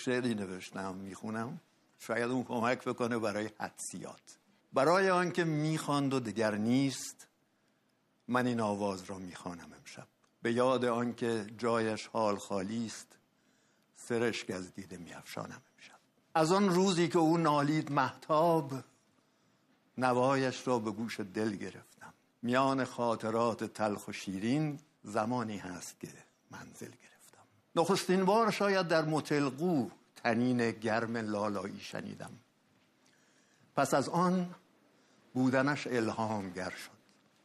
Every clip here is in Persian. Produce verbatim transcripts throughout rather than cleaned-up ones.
شعری نوشتم میخونم، شاید اون کمک بکنه برای حدسیات. برای آنکه میخواند و دگر نیست، من این آواز را میخوانم امشب. به یاد آنکه جایش حال خالی است، سرشک از دیده میافشانم امشب. از آن روزی که او نالید مهتاب، نوایش را به گوش دل گرفتم. میان خاطرات تلخ و شیرین، زمانی هست که منزل گرفتم. نخستین بار شاید در متلقو تنین گرم لالایی شنیدم. پس از آن بودنش الهامگر شد.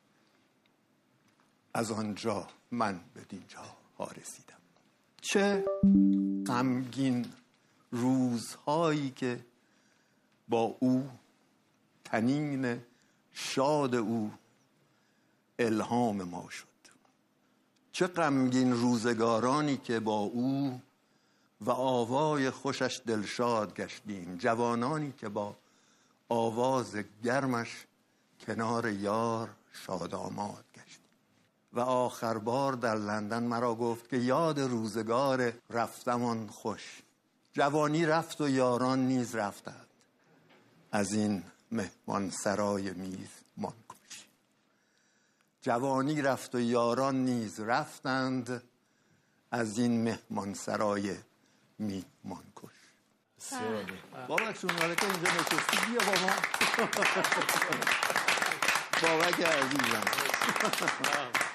از آنجا من به دینجا ها رسیدم. چه غمگین روزهایی که با او، تنین شاد او، الهام ما شد. چه غمگین روزگارانی که با او و آوای خوشش دلشاد گشتیم. جوانانی که با آواز گرمش کنار یار شاداماد گشتیم. و آخر بار در لندن مرا گفت که یاد روزگار رفتمان خوش. جوانی رفت و یاران نیز رفتند، از این مهمان سرای میز مان کش. جوانی رفت و یاران نیز رفتند، از این مهمان سرای میهمان کش. بابا چون مالکه اینجا نشستی، بیا بابا. بابک عزیزم.